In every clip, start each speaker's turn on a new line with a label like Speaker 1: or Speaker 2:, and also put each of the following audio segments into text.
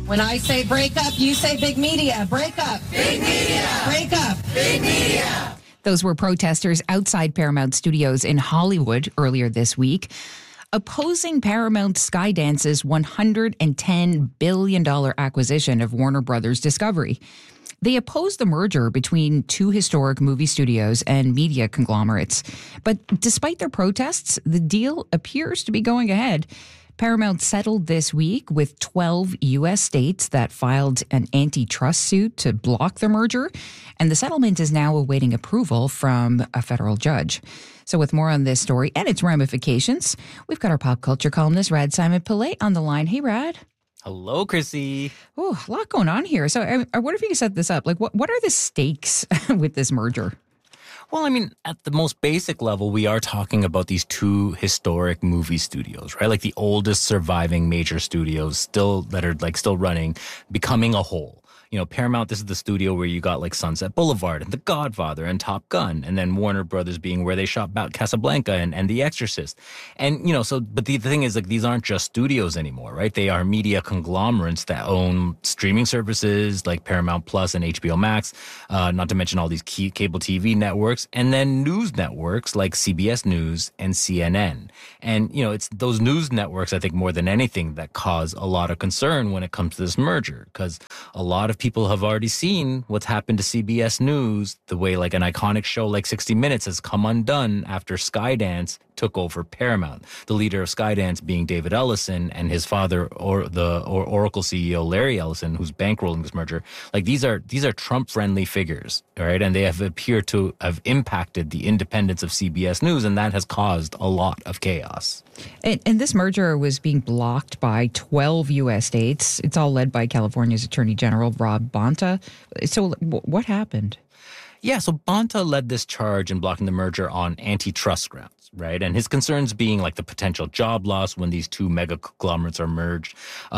Speaker 1: When I say break up, you say big media. Break up. Big media. Break up. Big media.
Speaker 2: Those were protesters outside Paramount Studios in Hollywood earlier this week, opposing Paramount Skydance's $110 billion acquisition of Warner Brothers Discovery. They opposed the merger between two historic movie studios and media conglomerates. But despite their protests, the deal appears to be going ahead. Paramount settled this week with 12 U.S. states that filed an antitrust suit to block the merger, and the settlement is now awaiting approval from a federal judge. So with more on this story and its ramifications, we've got our pop culture columnist, Rad Simon-Pillay, on the line. Hey, Rad.
Speaker 3: Hello, Chrissy.
Speaker 2: Oh, a lot going on here. So I wonder if you can set this up. Like, what are the stakes with this merger?
Speaker 3: Well, I mean, at the most basic level, we are talking about these two historic movie studios, right? Like the oldest surviving major studios still running, becoming a whole. You know, Paramount, this is the studio where you got like Sunset Boulevard and The Godfather and Top Gun, and then Warner Brothers being where they shot Casablanca and The Exorcist. And, you know, but the thing is, like, these aren't just studios anymore, right? They are media conglomerates that own streaming services like Paramount Plus and HBO Max, not to mention all these key cable TV networks, and then news networks like CBS News and CNN. And, you know, it's those news networks, I think, more than anything that cause a lot of concern when it comes to this merger, because a lot of people have already seen what's happened to CBS News, the way like an iconic show like 60 Minutes has come undone after Skydance took over Paramount. The leader of Skydance being David Ellison and his father, Oracle CEO Larry Ellison, who's bankrolling this merger. Like these are Trump-friendly figures, all right? And they have appeared to have impacted the independence of CBS News, and that has caused a lot of chaos.
Speaker 2: And this merger was being blocked by 12 U.S. states. It's all led by California's Attorney General, Rob Bonta. So what happened?
Speaker 3: Yeah, so Bonta led this charge in blocking the merger on antitrust grounds, right? And his concerns being like the potential job loss when these two mega conglomerates are merged.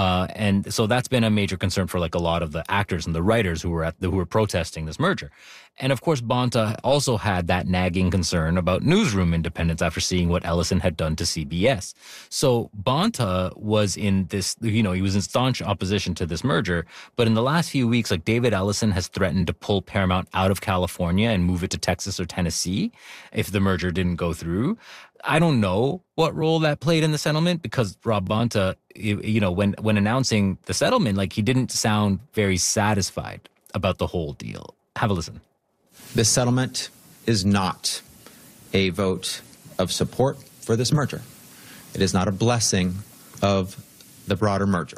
Speaker 3: And so that's been a major concern for like a lot of the actors and the writers who were protesting this merger. And of course, Bonta also had that nagging concern about newsroom independence after seeing what Ellison had done to CBS. So Bonta was in this, you know, he was in staunch opposition to this merger. But in the last few weeks, like David Ellison has threatened to pull Paramount out of California and move it to Texas or Tennessee if the merger didn't go through. I don't know what role that played in the settlement because Rob Bonta, you know, when announcing the settlement, like he didn't sound very satisfied about the whole deal. Have a listen.
Speaker 4: This settlement is not a vote of support for this merger. It is not a blessing of the broader merger.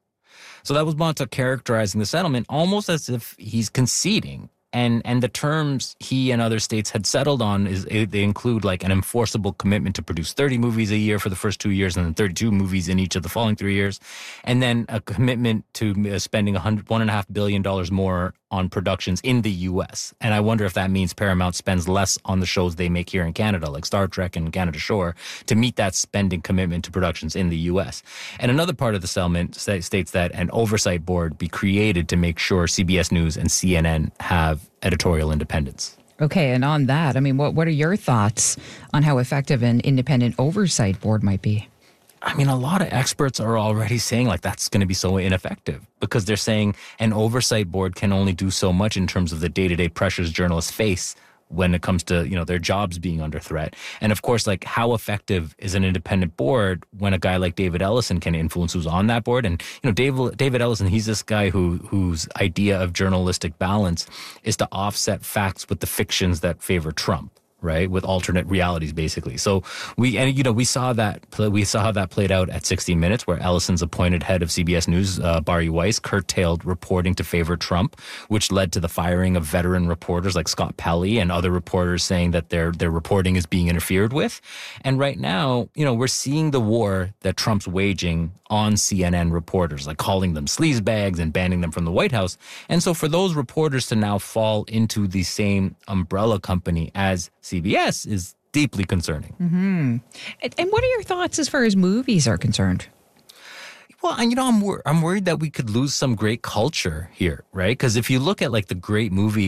Speaker 3: So that was Bonta characterizing the settlement almost as if he's conceding. And the terms he and other states had settled on they include like an enforceable commitment to produce 30 movies a year for the first 2 years and then 32 movies in each of the following 3 years. And then a commitment to spending $1.5 billion more on productions in the U.S. And I wonder if that means Paramount spends less on the shows they make here in Canada, like Star Trek and Canada Shore, to meet that spending commitment to productions in the U.S. And another part of the settlement states that an oversight board be created to make sure CBS News and CNN have editorial independence.
Speaker 2: Okay, and on that, I mean, what are your thoughts on how effective an independent oversight board might be?
Speaker 3: I mean, a lot of experts are already saying like that's going to be so ineffective because they're saying an oversight board can only do so much in terms of the day-to-day pressures journalists face when it comes to, you know, their jobs being under threat. And of course, like how effective is an independent board when a guy like David Ellison can influence who's on that board? And, you know, David Ellison, he's this guy whose idea of journalistic balance is to offset facts with the fictions that favor Trump. Right, with alternate realities, basically. So we saw that how that played out at 60 Minutes, where Ellison's appointed head of CBS News, Bari Weiss, curtailed reporting to favor Trump, which led to the firing of veteran reporters like Scott Pelley and other reporters saying that their reporting is being interfered with. And right now, you know, we're seeing the war that Trump's waging on CNN reporters, like calling them sleazebags and banning them from the White House. And so for those reporters to now fall into the same umbrella company as CBS is deeply concerning.
Speaker 2: Mm-hmm. And what are your thoughts as far as movies are concerned?
Speaker 3: Well, and you know, I'm worried that we could lose some great culture here, right? Because if you look at like the great movies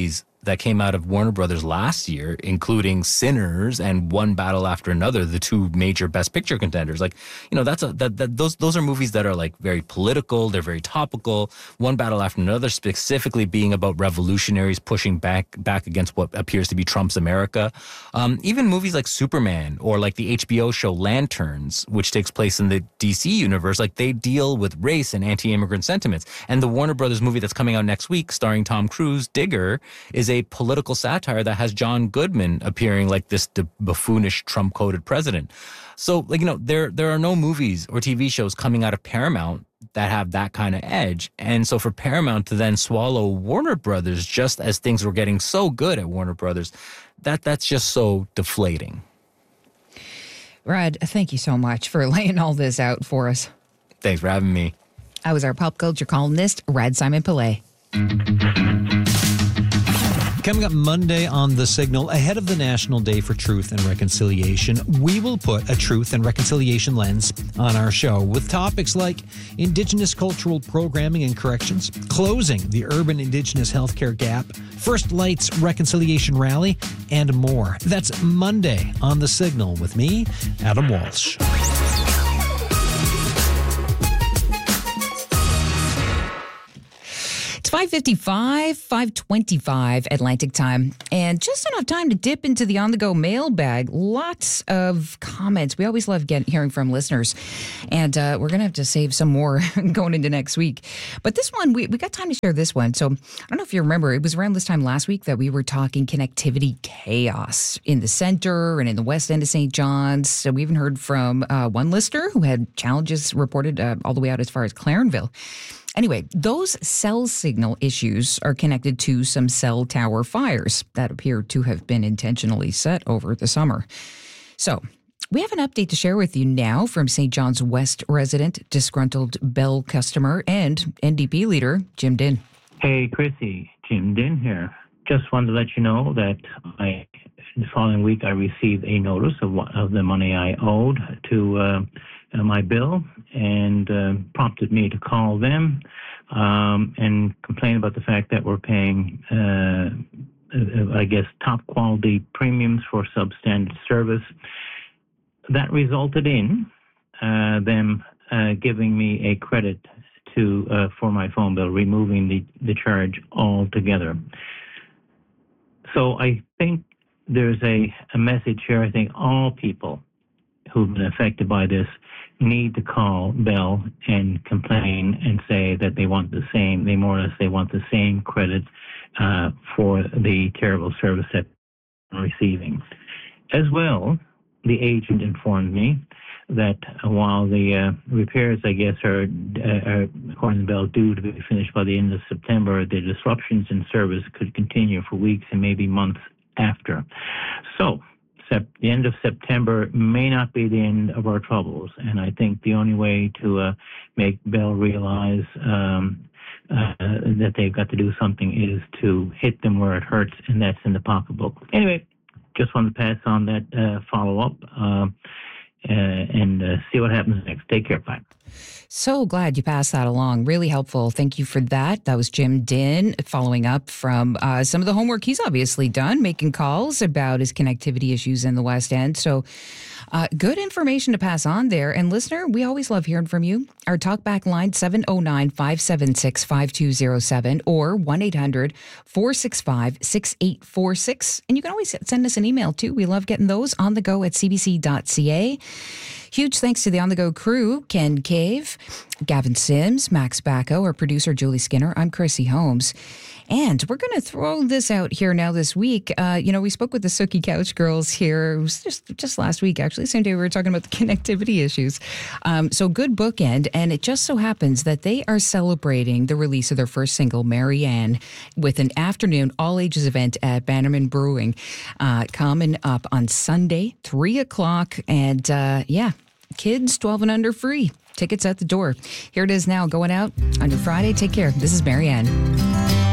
Speaker 3: that came out of Warner Brothers last year, including Sinners and One Battle After Another, the two major Best Picture contenders. Like, you know, those are movies that are like very political. They're very topical. One Battle After Another specifically being about revolutionaries pushing back against what appears to be Trump's America. Even movies like Superman or like the HBO show Lanterns, which takes place in the DC universe, like they deal with race and anti-immigrant sentiments. And the Warner Brothers movie that's coming out next week, starring Tom Cruise, Digger, is a political satire that has John Goodman appearing like this buffoonish Trump-coded president. So, like, you know, there are no movies or TV shows coming out of Paramount that have that kind of edge. And so for Paramount to then swallow Warner Brothers just as things were getting so good at Warner Brothers, that's just so deflating.
Speaker 2: Rad, thank you so much for laying all this out for us.
Speaker 3: Thanks for having me.
Speaker 2: I was our pop culture columnist, Rad Simon Pillay.
Speaker 5: Coming up Monday on The Signal, ahead of the National Day for Truth and Reconciliation, we will put a truth and reconciliation lens on our show with topics like Indigenous cultural programming and corrections, closing the urban Indigenous healthcare gap, First Light's reconciliation rally, and more. That's Monday on The Signal with me, Adam Walsh.
Speaker 2: It's 5:55, 5:25 Atlantic time, and just enough time to dip into the on-the-go mailbag. Lots of comments. We always love hearing from listeners, and we're going to have to save some more going into next week. But this one, we got time to share this one. So I don't know if you remember, it was around this time last week that we were talking connectivity chaos in the center and in the west end of St. John's. So we even heard from one listener who had challenges reported all the way out as far as Clarenville. Anyway, those cell signal issues are connected to some cell tower fires that appear to have been intentionally set over the summer. So we have an update to share with you now from St. John's West resident, disgruntled Bell customer, and NDP leader, Jim Dinn.
Speaker 6: Hey, Chrissy, Jim Dinn here. Just wanted to let you know that the following week I received a notice of the money I owed to my bill, and prompted me to call them and complain about the fact that we're paying, I guess, top quality premiums for substandard service. That resulted in them giving me a credit for my phone bill, removing the charge altogether. So I think there's a message here. I think all people who've been affected by this need to call Bell and complain and say that they want the same credit for the terrible service that they're receiving. As well, the agent informed me that while the repairs, I guess, are according to Bell, due to be finished by the end of September, the disruptions in service could continue for weeks and maybe months after. So the end of September may not be the end of our troubles, and I think the only way to make Bell realize that they've got to do something is to hit them where it hurts, and that's in the pocketbook. Anyway, just wanted to pass on that follow-up and see what happens next. Take care. Bye.
Speaker 2: So glad you passed that along. Really helpful. Thank you for that. That was Jim Dinn following up from some of the homework he's obviously done, making calls about his connectivity issues in the West End. So good information to pass on there. And listener, we always love hearing from you. Our talkback line, 709-576-5207 or 1-800-465-6846. And you can always send us an email too. We love getting those on the go at cbc.ca. Huge thanks to the On The Go crew, Ken Cave, Gavin Sims, Max Bacco, our producer, Julie Skinner. I'm Chrissy Holmes. And we're going to throw this out here now this week. We spoke with the Sookie Couch Girls here. It was just last week, actually. Same day we were talking about the connectivity issues. So good bookend. And it just so happens that they are celebrating the release of their first single, Marianne, with an afternoon all-ages event at Bannerman Brewing coming up on Sunday, 3 o'clock. And kids 12 and under free. Tickets at the door. Here it is now, going out on your Friday. Take care. This is Marianne.